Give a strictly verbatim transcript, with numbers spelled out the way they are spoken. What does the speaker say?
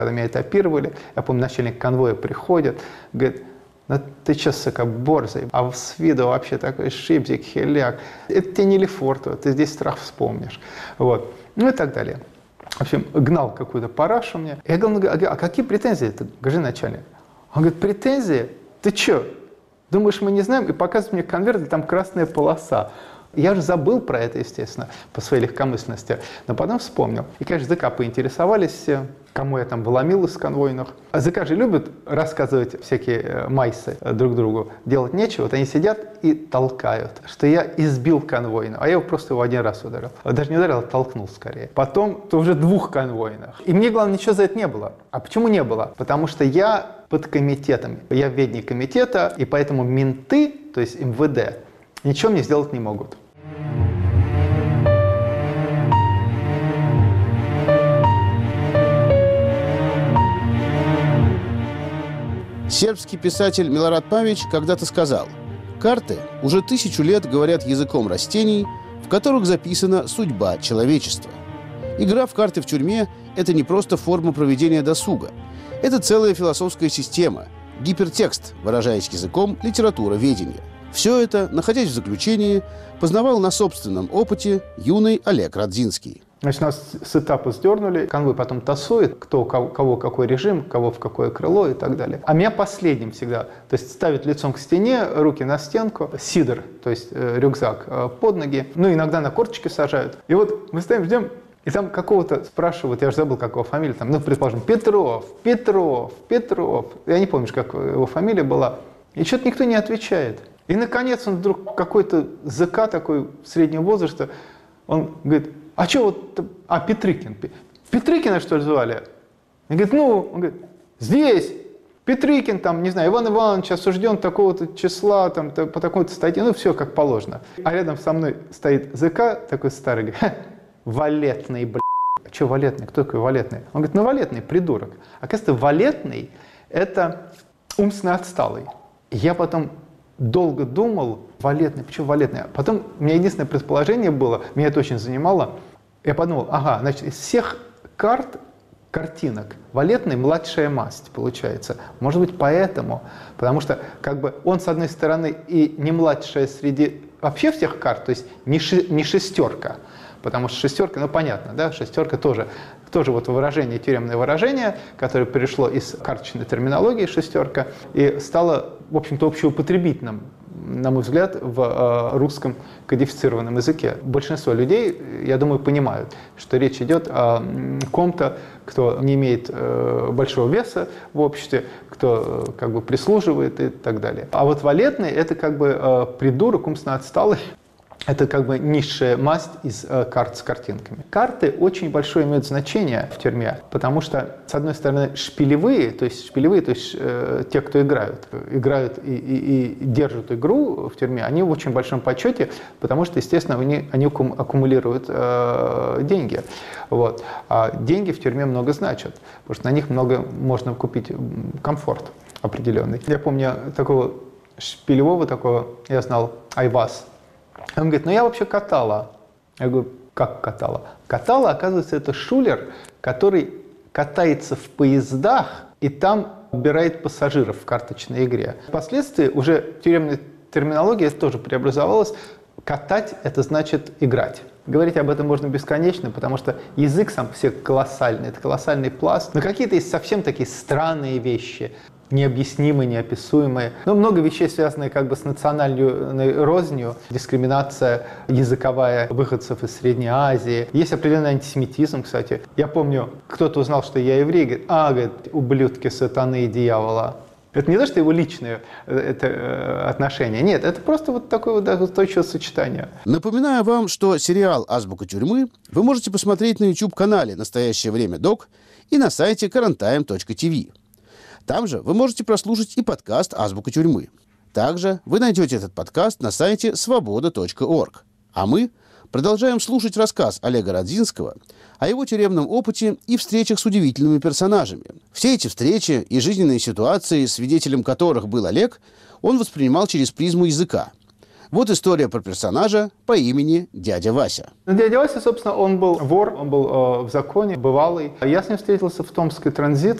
Когда меня этапировали, я помню, начальник конвоя приходит, говорит: ну ты че, сука, борзый, а с виду вообще такой шипзик, хиляк. Это тебе не Лефортово, ты здесь страх вспомнишь. Вот. Ну и так далее. В общем, гнал какую-то парашу мне. Я говорю: а какие претензии ты, господин начальник? Он говорит: претензии? Ты че? Думаешь, мы не знаем? И показывает мне конверт, и там красная полоса. Я же забыл про это, естественно, по своей легкомысленности, но потом вспомнил. И, конечно, ЗК поинтересовались все, кому я там вломил из конвойных. А ЗК же любят рассказывать всякие майсы друг другу. Делать нечего, вот они сидят и толкают, что я избил конвойного, а я его просто его один раз ударил. Даже не ударил, а толкнул скорее. Потом то уже двух конвойных. И мне, главное, ничего за это не было. А почему не было? Потому что я под комитетом, я в ведении комитета, и поэтому менты, то есть эм вэ дэ, ничего мне сделать не могут. Сербский писатель Милорад Павич когда-то сказал: «Карты уже тысячу лет говорят языком растений, в которых записана судьба человечества». Игра в карты в тюрьме – это не просто форма проведения досуга. Это целая философская система, гипертекст, выражаясь языком литературоведения. Все это, находясь в заключении, познавал на собственном опыте юный Олег Радзинский. Значит, нас с этапа сдернули, конвой потом тасует, кто, кого, кого какой режим, кого в какое крыло и так далее. А меня последним всегда, то есть ставят лицом к стене, руки на стенку, сидр, то есть э, рюкзак э, под ноги, ну иногда на корточки сажают. И вот мы стоим, ждем, и там какого-то спрашивают, я же забыл, как его фамилия, там, ну, предположим, Петров, Петров, Петров, я не помню, как его фамилия была, и что-то никто не отвечает. И, наконец, он вдруг какой-то ЗК такой среднего возраста, он говорит: а что вот, а Петрыкин, Петрыкина, что ли, звали? Он говорит: ну, он говорит: здесь Петрыкин, там, не знаю, Иван Иванович осужден такого-то числа, там, по такой-то статье, ну, все как положено. А рядом со мной стоит ЗК такой старый, говорит: валетный, блядь. А что валетный? Кто такой валетный? Он говорит: ну, валетный, придурок. Оказывается, валетный – это умственно отсталый. И я потом долго думал: валетный, почему валетный? Потом у меня единственное предположение было, меня это очень занимало. Я подумал: ага, значит, из всех карт, картинок, валетный младшая масть получается. Может быть, поэтому. Потому что как бы он, с одной стороны, и не младшая среди вообще всех карт, то есть не, ши, не шестерка. Потому что шестерка, ну понятно, да, шестерка тоже, тоже вот выражение, тюремное выражение, которое перешло из карточной терминологии шестерка и стало, в общем-то, общеупотребительным, на мой взгляд, в э, русском кодифицированном языке. Большинство людей, я думаю, понимают, что речь идет о ком-то, кто не имеет э, большого веса в обществе, кто э, как бы прислуживает и так далее. А вот валетный – это как бы э, придурок, умственно отсталый. Это как бы низшая масть из э, карт с картинками. Карты очень большое имеют значение в тюрьме, потому что, с одной стороны, шпилевые, то есть шпилевые, то есть э, те, кто играют, играют и, и, и держат игру в тюрьме, они в очень большом почете, потому что, естественно, они, они аккумулируют э, деньги. Вот. А деньги в тюрьме много значат, потому что на них много можно купить комфорт определенный. Я помню такого шпилевого, такого, я знал, Айваз. Он говорит: ну я вообще катала. Я говорю: как катала? Катала, оказывается, это шулер, который катается в поездах и там убирает пассажиров в карточной игре. Впоследствии уже тюремная терминология тоже преобразовалась. Катать – это значит играть. Говорить об этом можно бесконечно, потому что язык сам по себе колоссальный, это колоссальный пласт. Но какие-то есть совсем такие странные вещи, необъяснимые, неописуемые. Но много вещей, связанных как бы с национальной рознью, дискриминация языковая выходцев из Средней Азии. Есть определенный антисемитизм, кстати. Я помню, кто-то узнал, что я еврей, говорит: а, говорит, ублюдки сатаны и дьявола. Это не то, что его личное это, э, отношение. Нет, это просто вот такое вот устойчивое сочетание. Напоминаю вам, что сериал «Азбука тюрьмы» вы можете посмотреть на YouTube-канале «Настоящее время док» и на сайте карантайм точка ти ви. Там же вы можете прослушать и подкаст «Азбука тюрьмы». Также вы найдете этот подкаст на сайте свобода точка орг. А мы продолжаем слушать рассказ Олега Радзинского о его тюремном опыте и встречах с удивительными персонажами. Все эти встречи и жизненные ситуации, свидетелем которых был Олег, он воспринимал через призму языка. Вот история про персонажа по имени дядя Вася. Ну, дядя Вася, собственно, он был вор, он был э, в законе, бывалый. Я с ним встретился в Томский транзит.